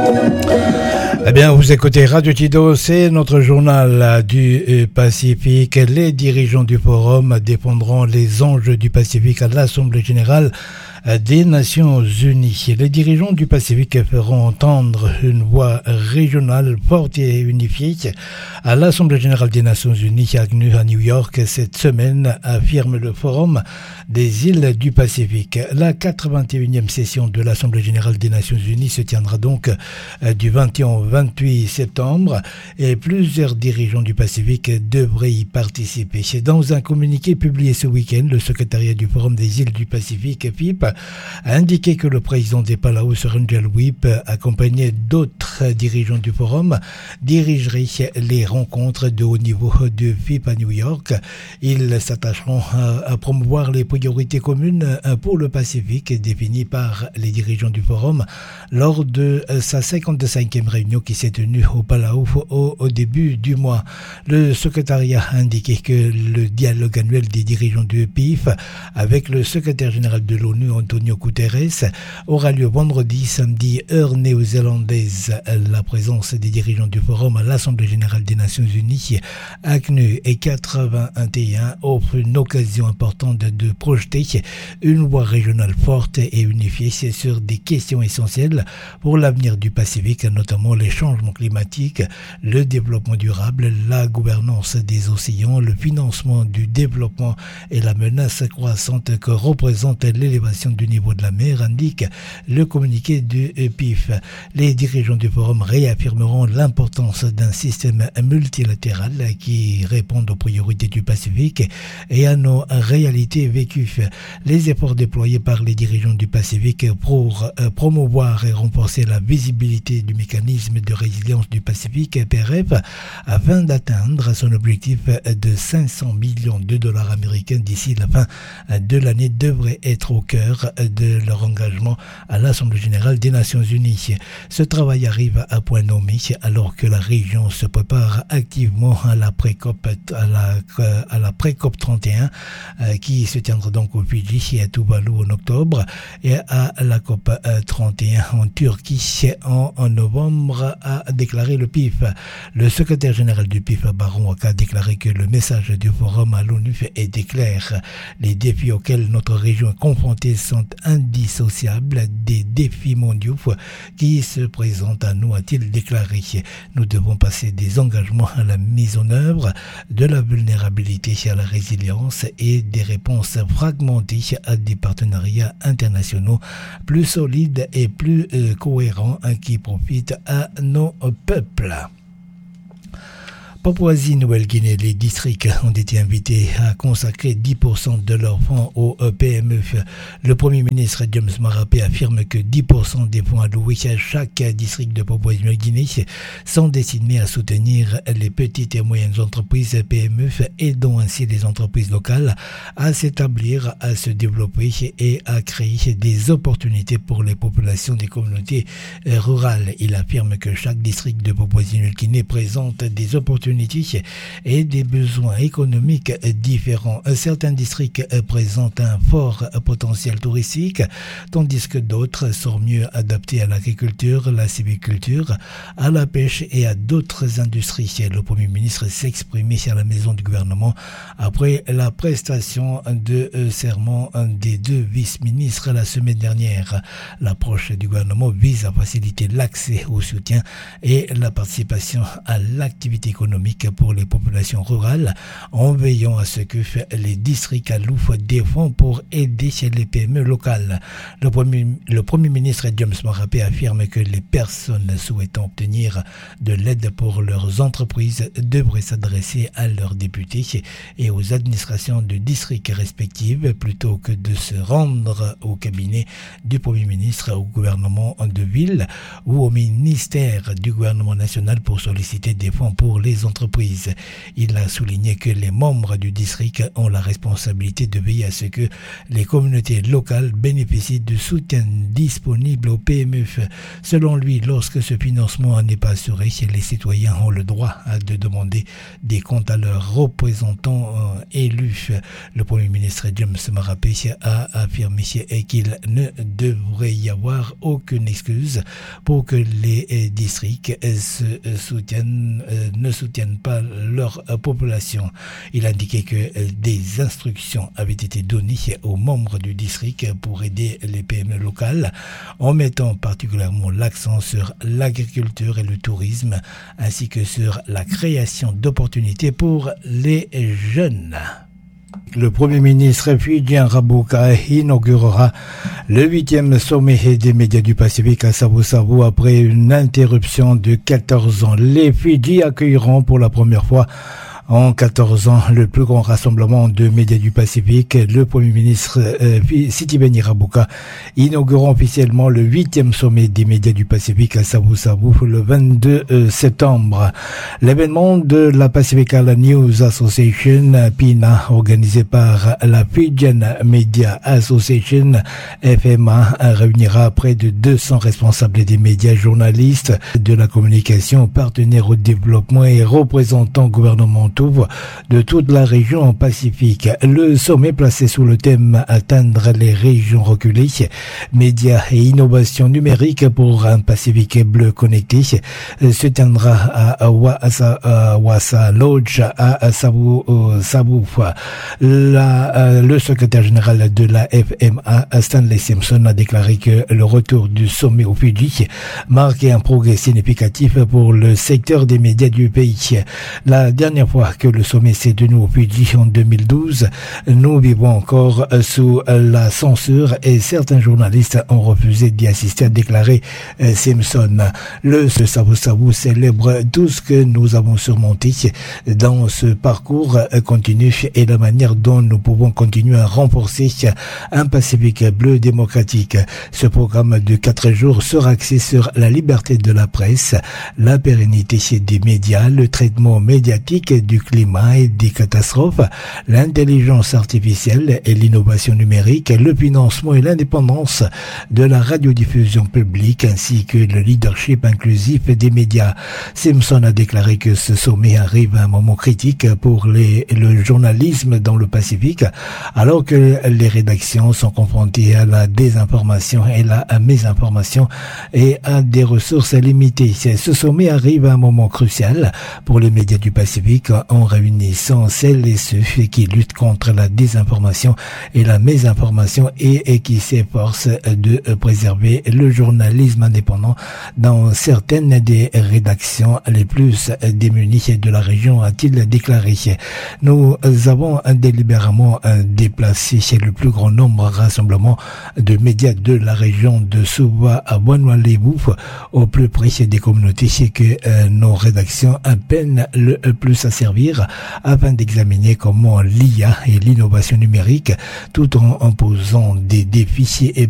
Eh bien, vous écoutez Radio Tido, c'est notre journal du Pacifique. Les dirigeants du forum défendront les enjeux du Pacifique à l'Assemblée générale des Nations Unies. Les dirigeants du Pacifique feront entendre une voix régionale forte et unifiée à l'Assemblée générale des Nations Unies à New York cette semaine, affirme le Forum des îles du Pacifique. La 81e session de l'Assemblée générale des Nations Unies se tiendra donc du 21 au 28 septembre et plusieurs dirigeants du Pacifique devraient y participer. Dans un communiqué publié ce week-end, le secrétariat du Forum des îles du Pacifique, FIP, a indiqué que le président des Palau, Angel Whip, accompagné d'autres dirigeants du forum, dirigerait les rencontres de haut niveau de FIP à New York. Ils s'attacheront à promouvoir les priorités communes pour le Pacifique définies par les dirigeants du forum lors de sa 55e réunion qui s'est tenue au Palau au début du mois. Le secrétariat a indiqué que le dialogue annuel des dirigeants du PIF avec le secrétaire général de l'ONU, Antonio Guterres, aura lieu vendredi, samedi, heure néo-zélandaise. La présence des dirigeants du forum à l'Assemblée générale des Nations Unies, ACNU et 81 offre une occasion importante de projeter une voix régionale forte et unifiée sur des questions essentielles pour l'avenir du Pacifique, notamment les changements climatiques, le développement durable, la gouvernance des océans, le financement du développement et la menace croissante que représente l'élévation du niveau de la mer, indique le communiqué du PIF. Les dirigeants du forum réaffirmeront l'importance d'un système multilatéral qui réponde aux priorités du Pacifique et à nos réalités vécues. Les efforts déployés par les dirigeants du Pacifique pour promouvoir et renforcer la visibilité du mécanisme de résilience du Pacifique, PRF, afin d'atteindre son objectif de 500 millions de dollars américains d'ici la fin de l'année devraient être au cœur de leur engagement à l'Assemblée générale des Nations Unies. Ce travail arrive à point nommé alors que la région se prépare activement à la pré-COP 31 qui se tiendra donc au Fidji et à Tuvalu en octobre et à la COP 31 en Turquie en novembre, a déclaré le PIF. Le secrétaire général du PIF, Baron Waka, a déclaré que le message du forum à l'ONU était clair. Les défis auxquels notre région est confrontée sont indissociables des défis mondiaux qui se présentent à nous, a-t-il déclaré. Nous devons passer des engagements à la mise en œuvre, de la vulnérabilité à la résilience et des réponses fragmentées à des partenariats internationaux plus solides et plus cohérents qui profitent à nos peuples. Papouasie-Nouvelle-Guinée, les districts ont été invités à consacrer 10% de leurs fonds au PME. Le Premier ministre James Marape affirme que 10% des fonds alloués à chaque district de Papouasie-Nouvelle-Guinée sont destinés à soutenir les petites et moyennes entreprises PME, aidant ainsi les entreprises locales à s'établir, à se développer et à créer des opportunités pour les populations des communautés rurales. Il affirme que chaque district de Papouasie-Nouvelle-Guinée présente des opportunités et des besoins économiques différents. Certains districts présentent un fort potentiel touristique, tandis que d'autres sont mieux adaptés à l'agriculture, la sylviculture, à la pêche et à d'autres industries. Le Premier ministre s'est exprimé à la maison du gouvernement après la prestation de serment des deux vice-ministres la semaine dernière. L'approche du gouvernement vise à faciliter l'accès au soutien et la participation à l'activité économique pour les populations rurales en veillant à ce que les districts allouent des fonds pour aider les PME locales. Le Premier ministre James Marape affirme que les personnes souhaitant obtenir de l'aide pour leurs entreprises devraient s'adresser à leurs députés et aux administrations de districts respectives plutôt que de se rendre au cabinet du Premier ministre, au gouvernement de ville ou au ministère du gouvernement national pour solliciter des fonds pour les entreprises. Il a souligné que les membres du district ont la responsabilité de veiller à ce que les communautés locales bénéficient du soutien disponible aux PME. Selon lui, lorsque ce financement n'est pas assuré, les citoyens ont le droit de demander des comptes à leurs représentants élus. Le Premier ministre James Marape a affirmé qu'il ne devrait y avoir aucune excuse pour que les districts ne soutiennent pas leur population. Il a indiqué que des instructions avaient été données aux membres du district pour aider les PME locales en mettant particulièrement l'accent sur l'agriculture et le tourisme ainsi que sur la création d'opportunités pour les jeunes. Le Premier ministre fidjien Rabuka inaugurera le 8e sommet des médias du Pacifique à Savu-Savu après une interruption de 14 ans. Les Fidji accueilleront pour la première fois en 14 ans le plus grand rassemblement de médias du Pacifique. Le Premier ministre Sitiveni Rabuka inaugurera officiellement le 8e sommet des médias du Pacifique à Savu-Savu le 22 septembre. L'événement de la Pacifical News Association, PINA, organisé par la Fijian Media Association, FMA, réunira près de 200 responsables des médias, journalistes, de la communication, partenaires au développement et représentants gouvernementaux de toute la région Pacifique. Le sommet placé sous le thème « Atteindre les régions reculées, médias et innovation numérique pour un Pacifique bleu connecté » se tiendra à Wasa Lodge à Savu. Le secrétaire général de la FMA, Stanley Simpson, a déclaré que le retour du sommet au Fidji marquait un progrès significatif pour le secteur des médias du pays. La dernière fois que le sommet s'est tenu au Fidji en 2012, nous vivons encore sous la censure et certains journalistes ont refusé d'y assister, a déclaré Simpson. Le Savu-Savu célèbre tout ce que nous avons surmonté dans ce parcours continu et la manière dont nous pouvons continuer à renforcer un Pacifique bleu démocratique. Ce programme de 4 jours sera axé sur la liberté de la presse, la pérennité des médias, le traitement médiatique du climat et des catastrophes, l'intelligence artificielle et l'innovation numérique, le financement et l'indépendance de la radiodiffusion publique ainsi que le leadership inclusif des médias. Simpson a déclaré que ce sommet arrive à un moment critique pour le journalisme dans le Pacifique, alors que les rédactions sont confrontées à la désinformation et la mésinformation et à des ressources limitées. Ce sommet arrive à un moment crucial pour les médias du Pacifique en réunissant celles et ceux qui luttent contre la désinformation et la mésinformation et qui s'efforcent de préserver le journalisme indépendant dans certaines des rédactions les plus démunies de la région, a-t-il déclaré. Nous avons délibérément déplacé le plus grand nombre rassemblement de médias de la région de Suva à Wanwalevu au plus près des communautés que nos rédactions peinent le plus à servir afin d'examiner comment l'IA et l'innovation numérique, tout en posant des défis et